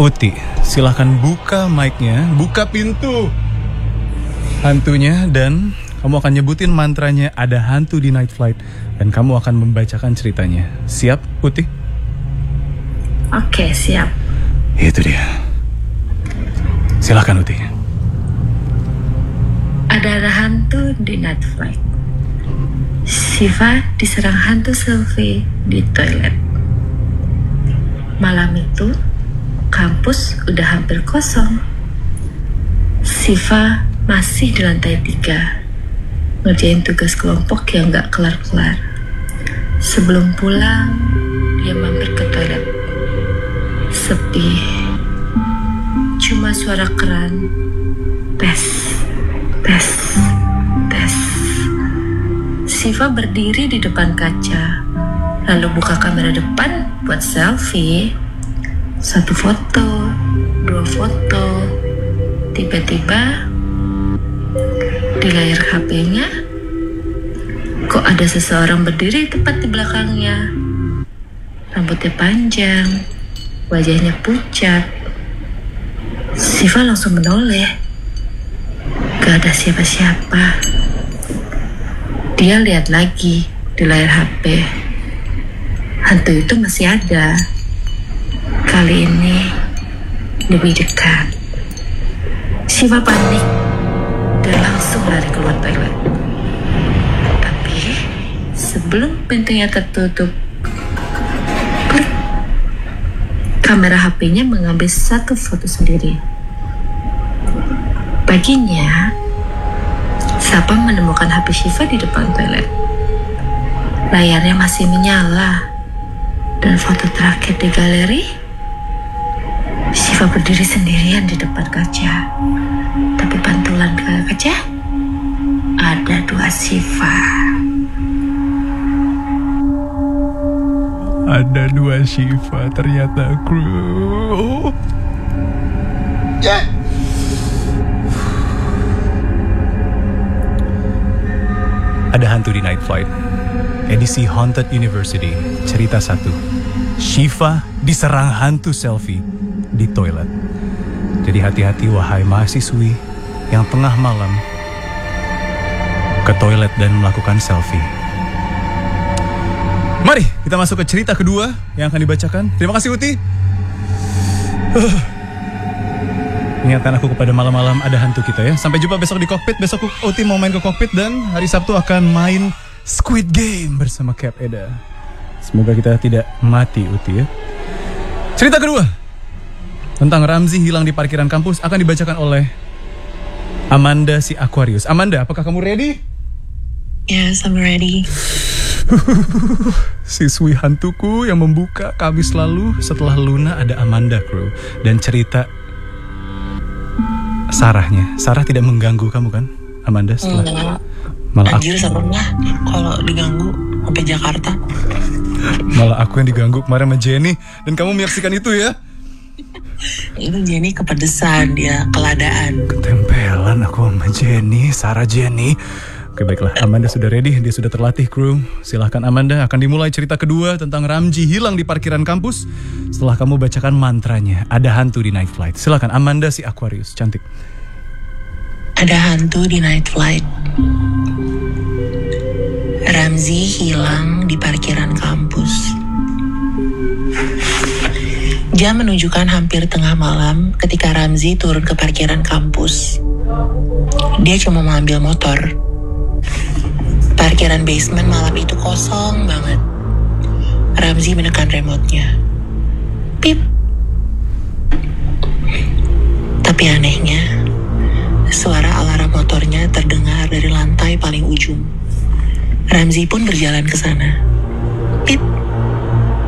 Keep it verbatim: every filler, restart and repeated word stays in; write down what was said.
Uti, silahkan buka mic-nya, buka pintu hantunya, dan kamu akan nyebutin mantranya ada hantu di Night Flight, dan kamu akan membacakan ceritanya. Siap, Uti? Oke, siap. Itu dia. Silahkan, Uti. Ada hantu di Night Flight. Shiva diserang hantu Sylvie di toilet. Malam itu, kampus udah hampir kosong. Shiva masih di lantai tiga, ngerjain tugas kelompok yang gak kelar-kelar. Sebelum pulang, dia mampir ke toilet. Sepi. Cuma suara keran. Tes, tes, tes. Shiva berdiri di depan kaca, lalu buka kamera depan buat selfie. Satu foto, dua foto. Tiba-tiba di layar H P-nya kok ada seseorang berdiri tepat di belakangnya. Rambutnya panjang, wajahnya pucat. Shiva langsung menoleh. Gak ada siapa-siapa. Dia lihat lagi di layar H P. Hantu itu masih ada. Kali ini lebih dekat. Shiva panik dan langsung lari keluar toilet. Tapi sebelum pintunya tertutup, klik, kamera H P-nya mengambil satu foto sendiri. Paginya, Sapam menemukan H P Shiva di depan toilet. Layarnya masih menyala, dan foto terakhir di galeri, Shiva berdiri sendirian di depan kaca. Tapi pantulan ke kaca, ada dua Shiva. Ada dua Shiva ternyata, kru. Ya. Ada hantu di Night Flight. Edisi Haunted University, cerita satu. Shiva diserang hantu selfie di toilet. Jadi hati-hati wahai mahasiswi yang tengah malam ke toilet dan melakukan selfie. Mari kita masuk ke cerita kedua yang akan dibacakan. Terima kasih, Uti. Uh. Ingatkan aku kepada malam-malam ada hantu kita ya. Sampai jumpa besok di kokpit. Besok Uti mau main ke kokpit, dan hari Sabtu akan main Squid Game bersama Cap Eda. Semoga kita tidak mati, Uti ya. Cerita kedua tentang Ramzi hilang di parkiran kampus akan dibacakan oleh Amanda si Aquarius. Amanda, apakah kamu ready? Yes, I'm ready. Siswi hantuku yang membuka Kamis lalu setelah Luna ada Amanda, kru. Dan cerita Sarahnya. Sarah tidak mengganggu kamu kan, Amanda? Setelah Enggak. malah Anjir, serem lah kalau diganggu sampai Jakarta. Malah aku yang diganggu kemarin sama Jenny, dan kamu menyaksikan itu ya? Itu Jenny kepedesan, dia keladaan. Ketempelan aku sama Jenny, Sarah Jenny. Oke, baiklah, Amanda sudah ready, dia sudah terlatih, kru. Silahkan Amanda, akan dimulai cerita kedua tentang Ramzi hilang di parkiran kampus setelah kamu bacakan mantranya ada hantu di Night Flight. Silahkan Amanda si Aquarius, cantik. Ada hantu di Night Flight. Ramzi hilang di parkiran kampus. Jam menunjukkan hampir tengah malam ketika Ramzi turun ke parkiran kampus. Dia cuma mengambil motor. Parkiran basement malam itu kosong banget. Ramzi menekan remote-nya. Pip. Tapi anehnya, suara alarm motornya terdengar dari lantai paling ujung. Ramzi pun berjalan ke sana. Pip.